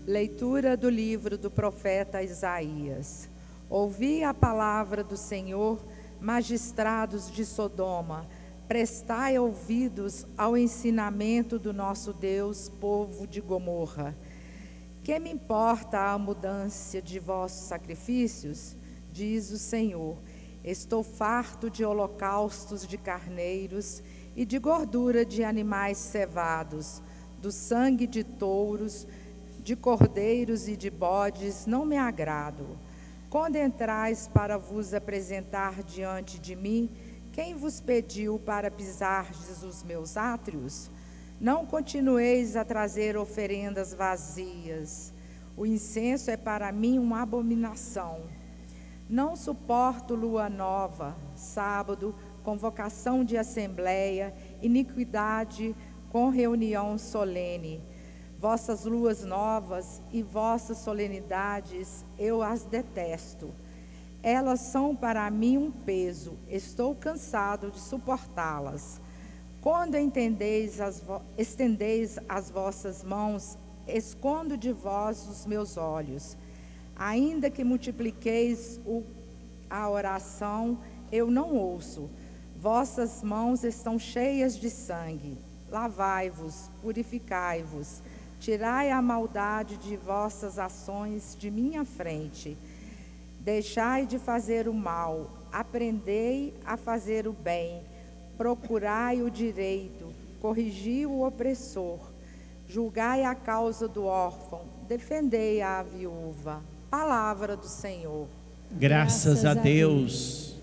Leitura do livro do profeta Isaías. Ouvi a palavra do Senhor, magistrados de Sodoma, prestai ouvidos ao ensinamento do nosso Deus, povo de Gomorra. Que me importa a mudança de vossos sacrifícios? Diz o Senhor. Estou farto de holocaustos de carneiros e de gordura de animais cevados, do sangue de touros, de cordeiros e de bodes não me agrado. Quando entrais para vos apresentar diante de mim, quem vos pediu para pisardes os meus átrios? Não continueis a trazer oferendas vazias. O incenso é para mim uma abominação. Não suporto lua nova, sábado, convocação de assembleia, iniquidade com reunião solene. Vossas luas novas e vossas solenidades, eu as detesto. Elas são para mim um peso, estou cansado de suportá-las. Quando estendeis as vossas mãos, escondo de vós os meus olhos. Ainda que multipliqueis a oração, eu não ouço. Vossas mãos estão cheias de sangue. Lavai-vos, purificai-vos. Tirai a maldade de vossas ações de minha frente. Deixai de fazer o mal, aprendei a fazer o bem. Procurai o direito, corrigi o opressor. Julgai a causa do órfão, defendei a viúva. Palavra do Senhor. Graças a Deus.